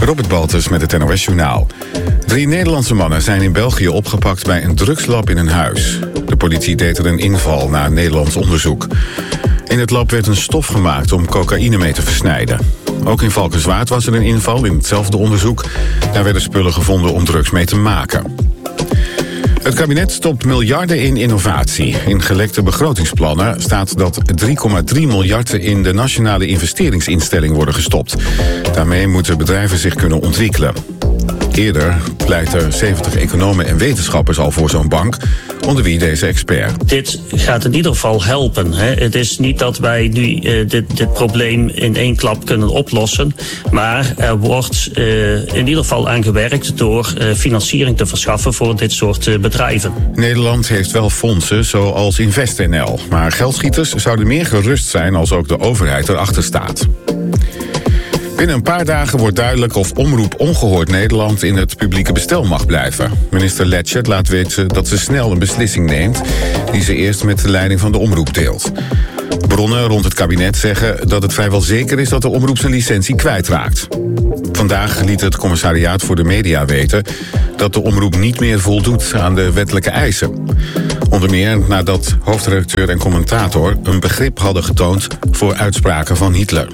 Robert Baltus met het NOS-journaal. 3 Nederlandse mannen zijn in België opgepakt bij een drugslab in een huis. De politie deed er een inval na Nederlands onderzoek. In het lab werd een stof gemaakt om cocaïne mee te versnijden. Ook in Valkenswaard was er een inval in hetzelfde onderzoek. Daar werden spullen gevonden om drugs mee te maken. Het kabinet stopt miljarden in innovatie. In gelekte begrotingsplannen staat dat 3,3 miljard in de nationale investeringsinstelling worden gestopt. Daarmee moeten bedrijven zich kunnen ontwikkelen. Eerder pleiten 70 economen en wetenschappers al voor zo'n bank, onder wie deze expert. Dit gaat in ieder geval helpen. Het is niet dat wij nu dit probleem in één klap kunnen oplossen. Maar er wordt in ieder geval aan gewerkt door financiering te verschaffen voor dit soort bedrijven. Nederland heeft wel fondsen zoals InvestNL. Maar geldschieters zouden meer gerust zijn als ook de overheid erachter staat. Binnen een paar dagen wordt duidelijk of Omroep Ongehoord Nederland in het publieke bestel mag blijven. Minister Letchert laat weten dat ze snel een beslissing neemt die ze eerst met de leiding van de omroep deelt. Bronnen rond het kabinet zeggen dat het vrijwel zeker is dat de omroep zijn licentie kwijtraakt. Vandaag liet het Commissariaat voor de Media weten dat de omroep niet meer voldoet aan de wettelijke eisen. Onder meer nadat hoofdredacteur en commentator een begrip hadden getoond voor uitspraken van Hitler.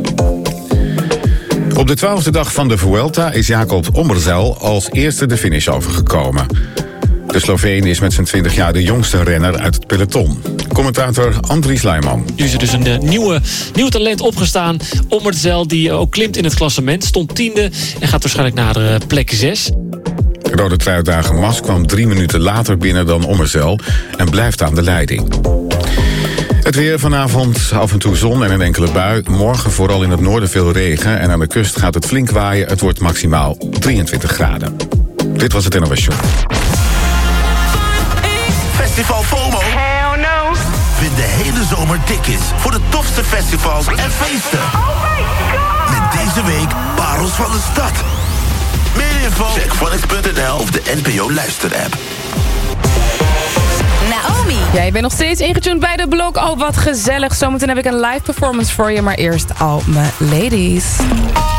Op de 12e dag van de Vuelta is Jakob Ommerzel als eerste de finish overgekomen. De Sloveen is met zijn 20 jaar de jongste renner uit het peloton. Commentator Andries Luijman. Nu is er dus een nieuw talent opgestaan. Ommerzel, die ook klimt in het klassement, stond 10e en gaat waarschijnlijk naar plek 6. Rode Truidager Mas kwam 3 minuten later binnen dan Ommerzel en blijft aan de leiding. Het weer vanavond, af en toe zon en een enkele bui. Morgen vooral in het noorden veel regen en aan de kust gaat het flink waaien. Het wordt maximaal 23 graden. Dit was het NOS Show. Festival FOMO. Hell no. Vind de hele zomer tickets voor de tofste festivals en feesten. Oh my god. Met deze week Parels van de Stad. Meer info? Check Phonics.nl of de NPO Luister-app. Naomi. Ja, je bent nog steeds ingetuned bij de blog. Oh, wat gezellig. Zometeen heb ik een live performance voor je. Maar eerst al mijn ladies.